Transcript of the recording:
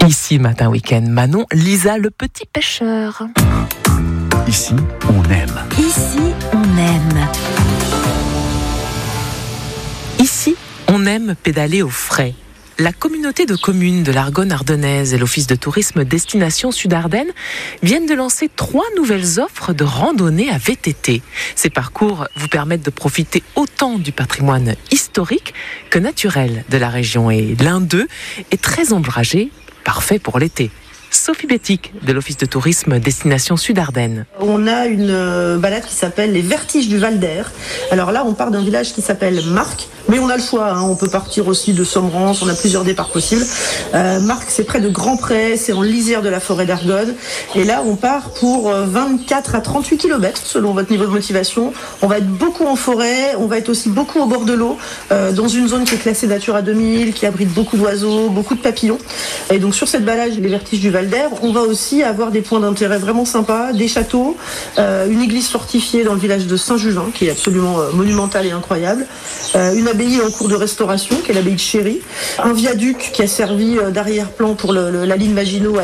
Ici, Matin Week-end, Manon, Lisa, le petit pêcheur. Ici, on aime. Ici, on aime. Ici, on aime pédaler au frais. La communauté de communes de l'Argonne ardennaise et l'Office de tourisme Destination Sud-Ardennes viennent de lancer 3 nouvelles offres de randonnée à VTT. Ces parcours vous permettent de profiter autant du patrimoine historique que naturel de la région. Et l'un d'eux est très ombragé, parfait pour l'été. Sophie Bétic de l'Office de tourisme Destination Sud-Ardennes. On a une balade qui s'appelle les Vertiges du Val d'Air. Alors là, on part d'un village qui s'appelle Marc, mais on a le choix. On peut partir aussi de Sommerance, on a plusieurs départs possibles. Marc, c'est près de Grand-Pré, c'est en lisière de la forêt d'Argonne. Et là, on part pour 24 à 38 km, selon votre niveau de motivation. On va être beaucoup en forêt, on va être aussi beaucoup au bord de l'eau, dans une zone qui est classée Natura 2000, qui abrite beaucoup d'oiseaux, beaucoup de papillons. Et donc sur cette balade, les Vertiges du Val d'Air, on va aussi avoir des points d'intérêt vraiment sympas, des châteaux, une église fortifiée dans le village de Saint-Juvin, qui est absolument monumentale et incroyable, une abbaye en cours de restauration, qui est l'abbaye de Chéry, un viaduc qui a servi d'arrière-plan pour la ligne Maginot